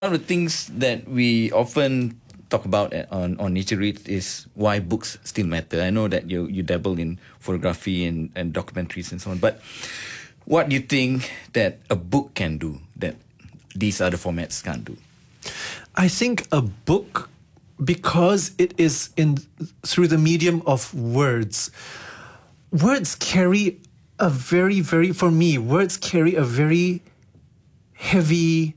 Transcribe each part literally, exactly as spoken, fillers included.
One of the things that we often talk about on, on Nature Reads is why books still matter. I know that you, you dabble in photography and, and documentaries and so on, but what do you think that a book can do that these other formats can't do? I think a book, because it is in through the medium of words, words carry a very, very, for me, words carry a very heavy,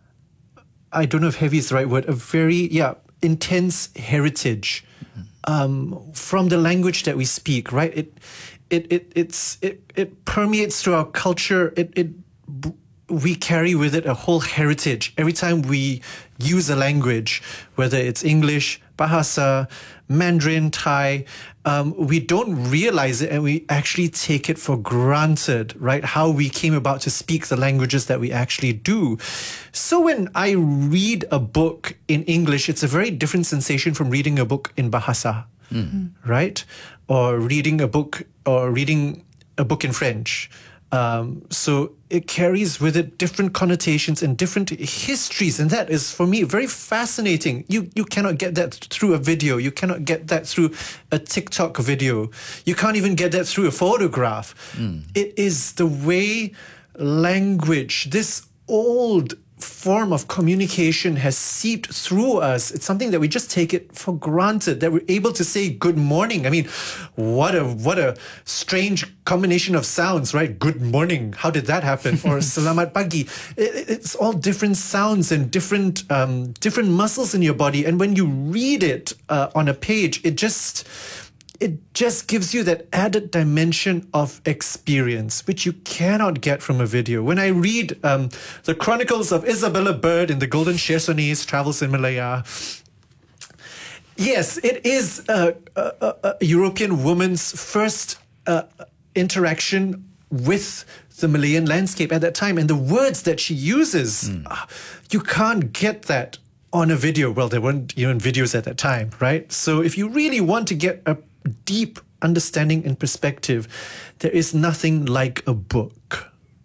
I don't know if heavy is the right word, a very, yeah, intense heritage um, from the language that we speak, right? It, it, it, it's, it, it permeates through our culture. It, it, we carry with it a whole heritage. Every time we use a language, whether it's English, Bahasa, Mandarin, Thai, um, we don't realize it and we actually take it for granted, right? How we came about to speak the languages that we actually do. So when I read a book in English, it's a very different sensation from reading a book in Bahasa, mm-hmm. right? Or reading a book, or reading a book in French. Um, so it carries with it different connotations and different histories, and that is, for me, very fascinating. You you cannot get that through a video. You cannot get that through a TikTok video. You can't even get that through a photograph. Mm. It is the way language, this old form of communication, has seeped through us. It's something that we just take it for granted, that we're able to say good morning. I mean, what a what a strange combination of sounds, right? Good morning. How did that happen? Or selamat pagi. It, it's all different sounds and different um, different muscles in your body. And when you read it uh, on a page, it just it just gives you that added dimension of experience, which you cannot get from a video. When I read um, the Chronicles of Isabella Bird in the Golden Chersonese Travels in Malaya, yes, it is a, a, a European woman's first uh, interaction with the Malayan landscape at that time. And the words that she uses, mm. uh, you can't get that on a video. Well, there weren't even videos at that time, right? So if you really want to get a deep understanding and perspective, there is nothing like a book.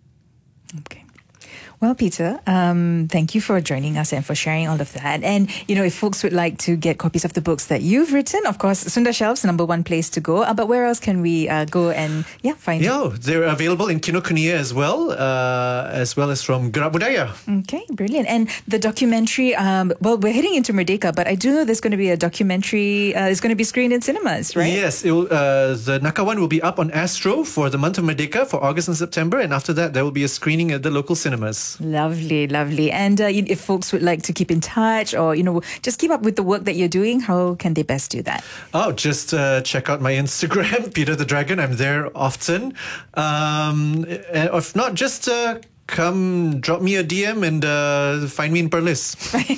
Okay. Well, Peter, um, thank you for joining us and for sharing all of that. And, you know, if folks would like to get copies of the books that you've written, of course, Sunda Shelves, number one place to go. Uh, but where else can we uh, go and, yeah, find yeah, it? Yeah, they're available in Kinokuniya as well, uh, as well as from Gerak Budaya. Okay, brilliant. And the documentary, um, well, we're heading into Merdeka, but I do know there's going to be a documentary, uh, it's going to be screened in cinemas, right? Yes, it will, uh, the Nakawan will be up on Astro for the month of Merdeka for August and September. And after that, there will be a screening at the local cinemas. Lovely. Lovely. And uh, if folks would like to keep in touch or, you know, just keep up with the work that you're doing, how can they best do that? Oh, just uh, check out my Instagram, Peter the Dragon. I'm there often. Um, if not, just uh, come drop me a D M and uh, find me in Perlis.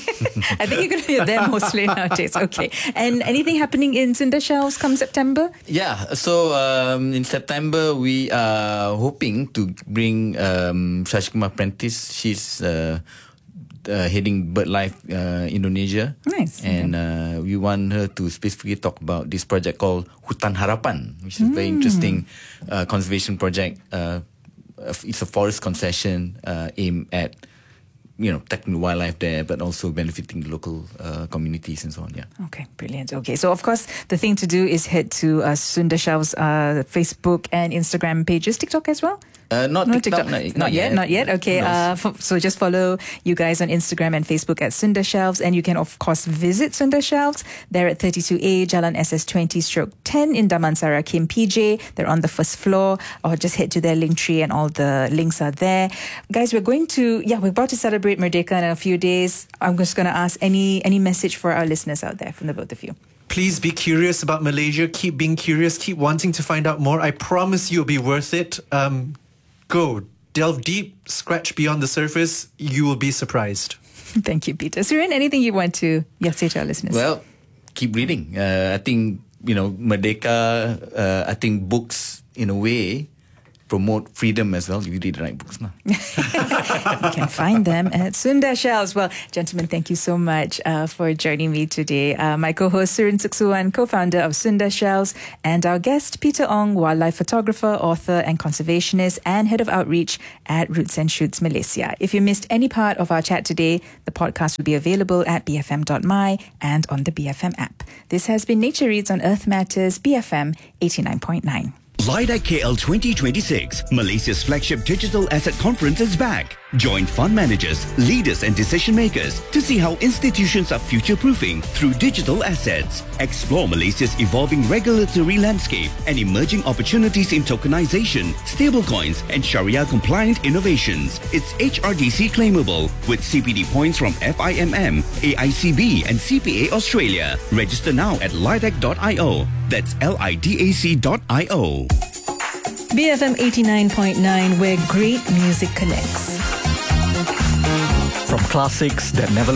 I think you're going to be there mostly nowadays. Okay. And anything happening in Sunda Shelves come September? Yeah. So um, in September, we are hoping to bring um, Shashkumar Prentice. She's uh, uh, heading BirdLife uh, Indonesia. Nice. And uh, we want her to specifically talk about this project called Hutan Harapan, which is a very interesting uh, conservation project. Uh, It's a forest concession uh, aimed at, you know, protecting the wildlife there, but also benefiting the local uh, communities and so on. Yeah. Okay, brilliant. Okay, so of course, the thing to do is head to uh, Sunda Shelves' uh, Facebook and Instagram pages, TikTok as well. Uh, not no, TikTok, TikTok. Not, Not, not yet, yet, not yet. Okay, uh, f- so just follow you guys on Instagram and Facebook at Sunda Shelves, and you can of course visit Sunda Shelves. They're at thirty-two A Jalan S S twenty stroke ten in Damansara, Kim P J. They're on the first floor, or just head to their link tree and all the links are there. Guys, we're going to yeah, we're about to celebrate Merdeka in a few days. I'm just going to ask any any message for our listeners out there from the both of you. Please be curious about Malaysia. Keep being curious. Keep wanting to find out more. I promise you it'll be worth it. Um, go. Delve deep, scratch beyond the surface. You will be surprised. Thank you, Peter. Surin, anything you want to yeah, say to our listeners? Well, keep reading. Uh, I think, you know, Merdeka, uh, I think books, in a way, promote freedom as well. You read the right books now. You can find them at Sunda Shelves. Well, gentlemen, thank you so much uh, for joining me today. Uh, my co-host Surin Suksuan, co-founder of Sunda Shelves, and our guest Peter Ong, wildlife photographer, author and conservationist, and head of outreach at Roots and Shoots Malaysia. If you missed any part of our chat today, the podcast will be available at b f m dot m y and on the B F M app. This has been Nature Reads on Earth Matters, B F M eighty-nine point nine. LIDAC K L twenty twenty-six, Malaysia's flagship digital asset conference is back. Join fund managers, leaders and decision makers to see how institutions are future-proofing through digital assets. Explore Malaysia's evolving regulatory landscape and emerging opportunities in tokenization, stablecoins and Sharia-compliant innovations. It's H R D C claimable with C P D points from F I M M, A I C B and C P A Australia. Register now at lidac dot i o. That's L I D A C dot I O. B F M eighty-nine point nine, where great music connects. From classics that never